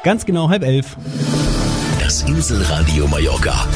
Ganz genau 10:30. Das Inselradio Mallorca.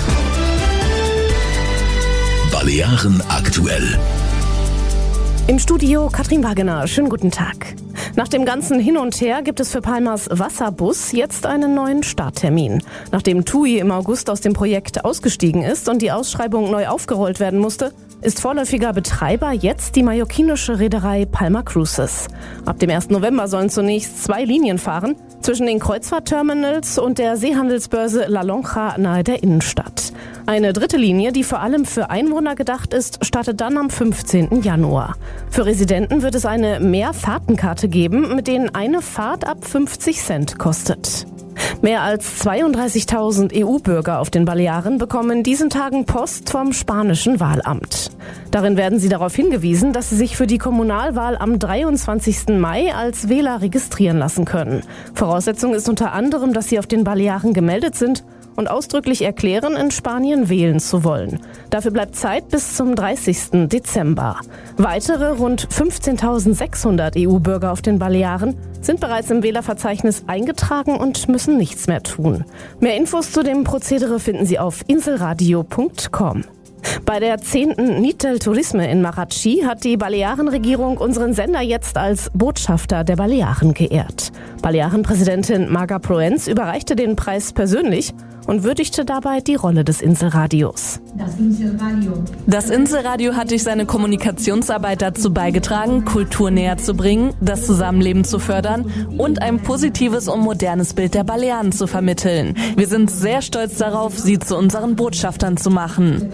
Balearen aktuell. Im Studio Katrin Wagener. Schönen guten Tag. Nach dem ganzen Hin und Her gibt es für Palmas Wasserbus jetzt einen neuen Starttermin. Nachdem TUI im August aus dem Projekt ausgestiegen ist und die Ausschreibung neu aufgerollt werden musste, ist vorläufiger Betreiber jetzt die mallorquinische Reederei Palma Cruises. Ab dem 1. November sollen zunächst 2 Linien fahren, zwischen den Kreuzfahrtterminals und der Seehandelsbörse La Lonja nahe der Innenstadt. Eine dritte Linie, die vor allem für Einwohner gedacht ist, startet dann am 15. Januar. Für Residenten wird es eine Mehrfahrtenkarte geben, mit denen eine Fahrt ab 50 Cent kostet. Mehr als 32.000 EU-Bürger auf den Balearen bekommen in diesen Tagen Post vom spanischen Wahlamt. Darin werden sie darauf hingewiesen, dass sie sich für die Kommunalwahl am 23. Mai als Wähler registrieren lassen können. Voraussetzung ist unter anderem, dass sie auf den Balearen gemeldet sind und ausdrücklich erklären, in Spanien wählen zu wollen. Dafür bleibt Zeit bis zum 30. Dezember. Weitere rund 15.600 EU-Bürger auf den Balearen sind bereits im Wählerverzeichnis eingetragen und müssen nichts mehr tun. Mehr Infos zu dem Prozedere finden Sie auf inselradio.com. Bei der 10. Nit del Turisme in Marratxí hat die Balearenregierung unseren Sender jetzt als Botschafter der Balearen geehrt. Balearenpräsidentin Marga Proens überreichte den Preis persönlich und würdigte dabei die Rolle des Inselradios. Das Inselradio hat durch seine Kommunikationsarbeit dazu beigetragen, Kultur näher zu bringen, das Zusammenleben zu fördern und ein positives und modernes Bild der Balearen zu vermitteln. Wir sind sehr stolz darauf, sie zu unseren Botschaftern zu machen.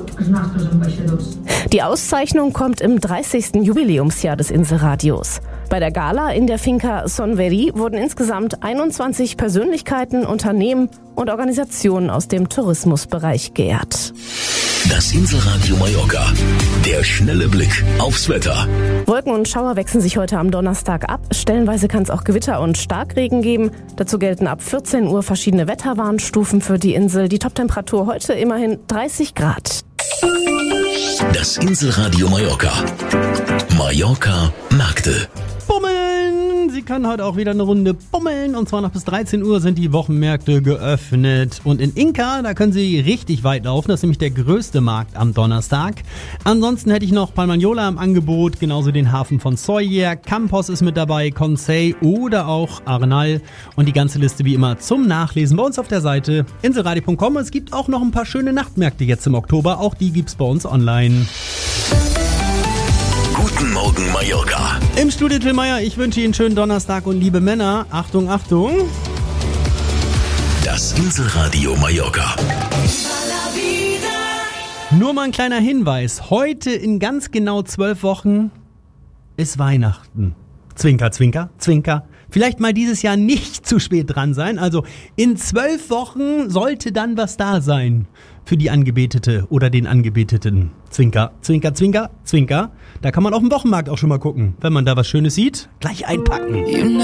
Die Auszeichnung kommt im 30. Jubiläumsjahr des Inselradios. Bei der Gala in der Finca Son Verí wurden insgesamt 21 Persönlichkeiten, Unternehmen und Organisationen aus dem Tourismusbereich geehrt. Das Inselradio Mallorca. Der schnelle Blick aufs Wetter. Wolken und Schauer wechseln sich heute am Donnerstag ab. Stellenweise kann es auch Gewitter und Starkregen geben. Dazu gelten ab 14 Uhr verschiedene Wetterwarnstufen für die Insel. Die Toptemperatur heute immerhin 30 Grad. Das Inselradio Mallorca. Mallorca Märkte. Bummeln! Sie können heute auch wieder eine Runde bummeln. Und zwar noch bis 13 Uhr sind die Wochenmärkte geöffnet. Und in Inca, da können Sie richtig weit laufen. Das ist nämlich der größte Markt am Donnerstag. Ansonsten hätte ich noch Palmanyola im Angebot, genauso den Hafen von Sóller. Campos ist mit dabei, Consell oder auch Arnal. Und die ganze Liste wie immer zum Nachlesen bei uns auf der Seite inselradio.com. Es gibt auch noch ein paar schöne Nachtmärkte jetzt im Oktober. Auch die gibt's bei uns online. Guten Morgen Mallorca. Im Studio Till Meier, ich wünsche Ihnen einen schönen Donnerstag und liebe Männer, Achtung, Achtung. Das Inselradio Mallorca. Nur mal ein kleiner Hinweis. Heute in ganz genau 12 Wochen ist Weihnachten. Zwinker, zwinker, zwinker. Vielleicht mal dieses Jahr nicht zu spät dran sein. Also in 12 Wochen sollte dann was da sein für die Angebetete oder den Angebeteten. Zwinker, zwinker, zwinker, zwinker. Da kann man auf dem Wochenmarkt auch schon mal gucken. Wenn man da was Schönes sieht, gleich einpacken.